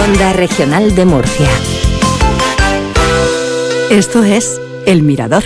Onda Regional de Murcia. Esto es El Mirador.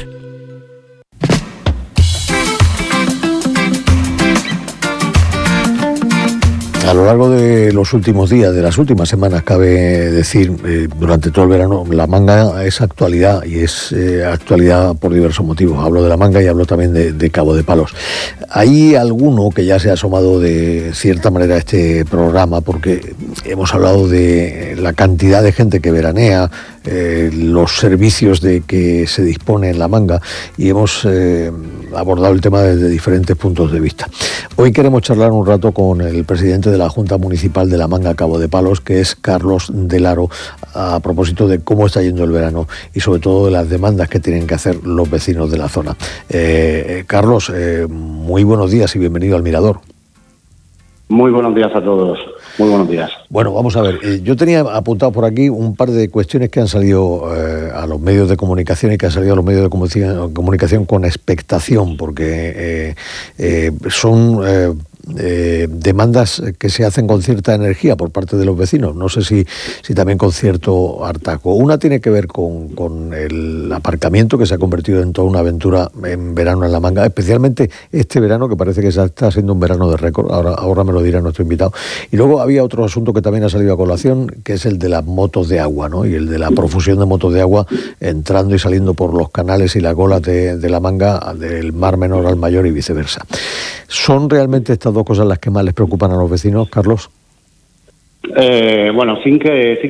A lo largo de los últimos días, de las últimas semanas, cabe decir, durante todo el verano, la manga es actualidad, y es actualidad por diversos motivos. Hablo de la manga y hablo también de Cabo de Palos. Hay alguno que ya se ha asomado de cierta manera a este programa, porque hemos hablado de la cantidad de gente que veranea, los servicios de que se dispone en la manga, y hemos abordado el tema desde diferentes puntos de vista. Hoy queremos charlar un rato con el presidente de la Junta Municipal de la Manga Cabo de Palos, que es Carlos Del Aro, a propósito de cómo está yendo el verano y sobre todo de las demandas que tienen que hacer los vecinos de la zona. Carlos, muy buenos días y bienvenido al Mirador. Muy buenos días a todos. Muy buenos días. Bueno, vamos a ver. Yo tenía apuntado por aquí un par de cuestiones que han salido a los medios de comunicación y que han salido a los medios de comunicación con expectación, porque son demandas que se hacen con cierta energía por parte de los vecinos. No sé si también con cierto hartazgo. Una tiene que ver con el aparcamiento, que se ha convertido en toda una aventura en verano en la manga, especialmente este verano, que parece que está siendo un verano de récord. Ahora me lo dirá nuestro invitado. Y luego había otro asunto que también ha salido a colación, que es el de las motos de agua, ¿no? Y el de la profusión de motos de agua entrando y saliendo por los canales y las golas de la manga, del Mar Menor al Mayor y viceversa. ¿Son realmente estas dos cosas las que más les preocupan a los vecinos, Carlos? Bueno, sin que